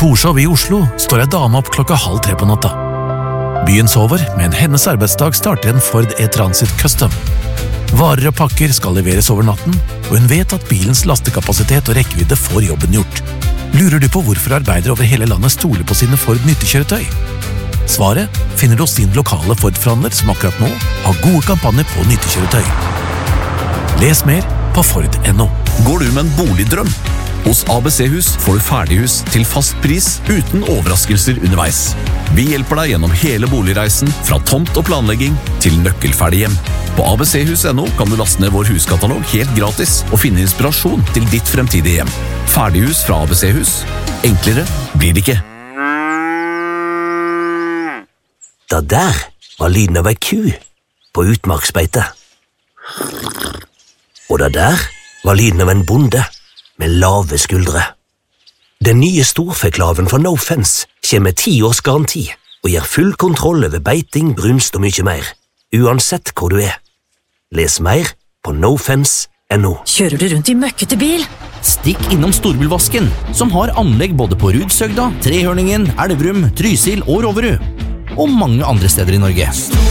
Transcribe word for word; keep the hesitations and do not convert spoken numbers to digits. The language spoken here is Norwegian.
Torshov i Oslo står ei dame opp klokka halv tre på natta. Byen sover, men hennes arbeidsdag starter en Ford E-Transit Custom. Varer og pakker skal leveres over natten, og hun vet at bilens lastekapasitet og rekkevidde får jobben gjort. Lurer du på hvorfor arbeidere over hele landet stoler på sine Ford nyttekjøretøy? Svaret finner du hos din lokale Ford-forhandler som akkurat nå har gode kampanjer på nyttekjøretøy. Les mer på Ford punktum no. Går du med en boligdrøm? Hos A B C-hus får du ferdighus til fast pris uten overraskelser underveis. Vi hjelper deg gjennom hele boligreisen, fra tomt og planlegging til nøkkelferdig hjem. På A B C hus punktum no kan du laste ned vår huskatalog helt gratis og finne inspirasjon til ditt fremtidige hjem. Ferdighus fra A B C-hus. Enklere blir det ikke. Da der var lyden av ei ku på utmarksbeite. Og da der var lyden av en bonde med lave skuldre. Den nye storfeklaven fra No Fence kommer med ti års garanti og gir full kontroll over beiting, brunst og mye mer, uansett hvor du er. Les mer på no fence punktum no. Kjører du rundt i møkkete bil? Stikk innom Storbilvasken, som har anlegg både på Rudsøgda, Trehørningen, Elverum, Trysil og Roverud. Og mange andre steder i Norge.